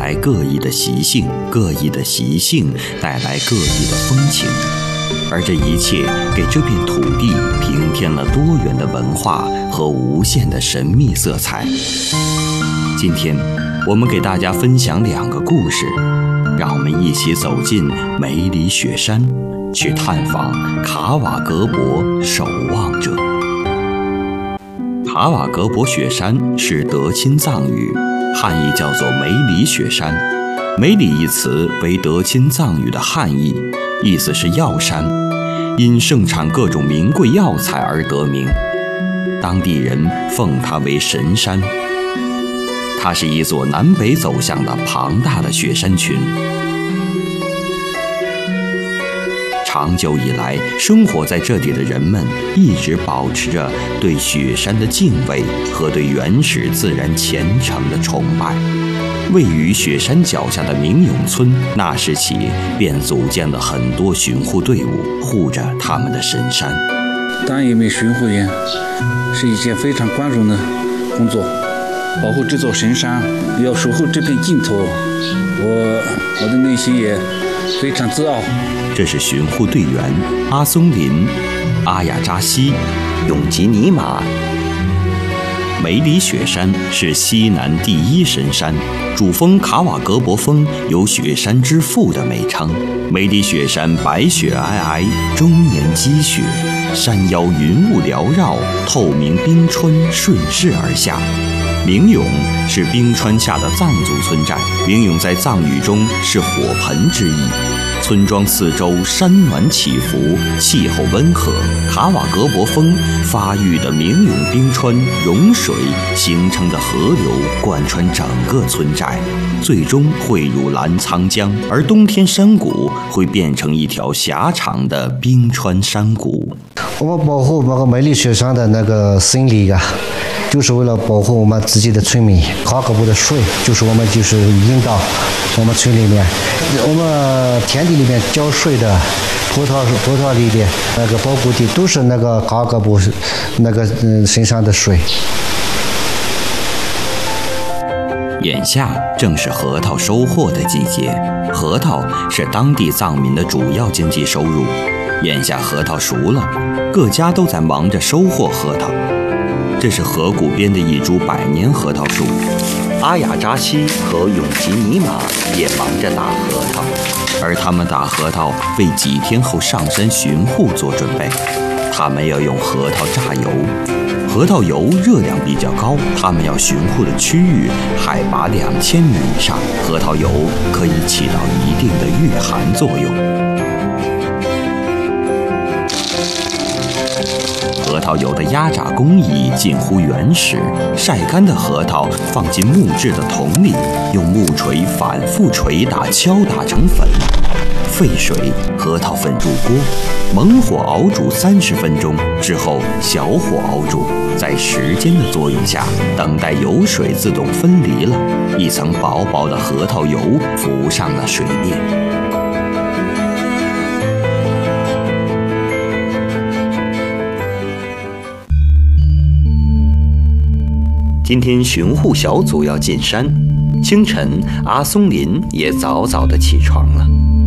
来各异的习性，各异的习性带来各异的风情，而这一切给这片土地平添了多元的文化和无限的神秘色彩。今天我们给大家分享2个故事，让我们一起走进梅里雪山，去探访卡瓦格博守望者。卡瓦格博雪山是德钦藏语，汉译叫做梅里雪山。梅里一词为德钦藏语的汉译，意思是药山，因盛产各种名贵药材而得名，当地人奉它为神山。它是一座南北走向的庞大的雪山群。长久以来，生活在这里的人们一直保持着对雪山的敬畏和对原始自然虔诚的崇拜。位于雪山脚下的明永村，那时起便组建了很多巡护队伍，护着他们的神山。 当一名巡护员是一件非常光荣的工作，保护这座神山，要守护这片净土，我的内心也非常自傲。 这是巡护队员阿松林、阿雅扎西、永吉尼玛。梅里雪山是西南第1神山，主峰卡瓦格博峰有雪山之父的美称。梅里雪山白雪皑皑，终年积雪，山腰云雾缭绕，透明冰川顺势而下。明永是冰川下的藏族村寨，明永在藏语中是火盆之意。村庄四周山峦起伏，气候温和。卡瓦格博峰发育的明永冰川融水形成的河流贯穿整个村寨，最终汇入澜沧江，而冬天山谷会变成一条狭长的冰川山谷。 我们保护梅里雪山的那个森林啊，就是为了保护我们自己的村民。卡格博的水就是我们引导我们村里面，我们田地里面浇水的葡萄里面那个保护地都是那个卡格博那个身上的水。 眼下正是核桃收获的季节，核桃是当地藏民的主要经济收入。眼下核桃熟了，各家都在忙着收获核桃。这是河谷边的一株百年核桃树，阿雅扎西和永吉尼玛也忙着打核桃，而他们打核桃为几天后上山巡护做准备。他们要用核桃榨油，核桃油热量比较高，他们要巡护的区域海拔2000米以上，核桃油可以起到一定的御寒作用。核桃油的压榨工艺近乎原始，晒干的核桃放进木质的桶里，用木锤反复捶打敲打成粉，沸水，核桃粉入锅，猛火熬煮30分钟之后小火熬煮，在时间的作用下，等待油水自动分离了，一层薄薄的核桃油浮上了水面。今天巡护小组要进山，清晨阿松林也早早地起床了。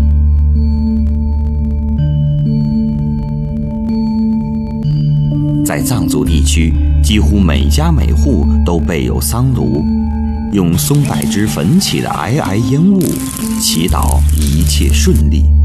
在藏族地区，几乎每家每户都备有桑炉，用松柏枝焚起的皑皑烟雾，祈祷一切顺利。